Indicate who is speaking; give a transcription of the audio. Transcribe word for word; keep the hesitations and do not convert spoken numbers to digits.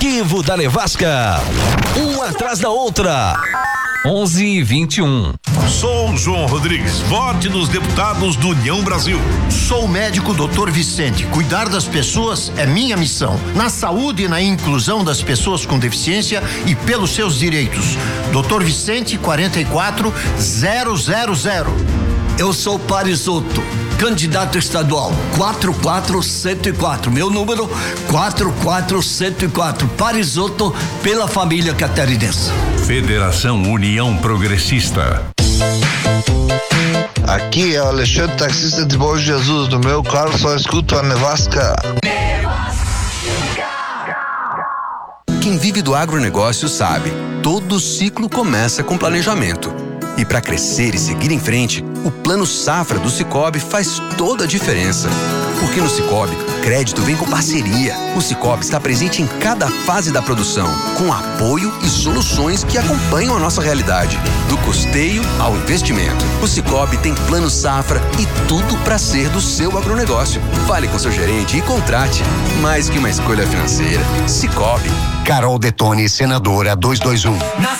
Speaker 1: Arquivo da Nevasca. Uma atrás da outra.
Speaker 2: onze e vinte e um.
Speaker 3: Sou João Rodrigues, vote nos deputados do União Brasil.
Speaker 4: Sou o médico doutor Vicente. Cuidar das pessoas é minha missão. Na saúde e na inclusão das pessoas com deficiência e pelos seus direitos. doutor Vicente, quarenta e quatro zero zero zero.
Speaker 5: Eu sou Parisotto, candidato estadual quatro quatro zero quatro. Meu número quatro quatro zero quatro. Parisotto, pela família catarinense.
Speaker 6: Federação União Progressista.
Speaker 7: Aqui é o Alexandre, taxista de Bom Jesus. No meu carro só escuto a Nevasca.
Speaker 8: Quem vive do agronegócio sabe, todo ciclo começa com planejamento. E para crescer e seguir em frente, o Plano Safra do Sicoob faz toda a diferença. Porque no Sicoob, crédito vem com parceria. O Sicoob está presente em cada fase da produção, com apoio e soluções que acompanham a nossa realidade. Do custeio ao investimento. O Sicoob tem Plano Safra e tudo para ser do seu agronegócio. Fale com seu gerente e contrate. Mais que uma escolha financeira. Sicoob.
Speaker 9: Carol Detone, senadora duzentos e vinte e um.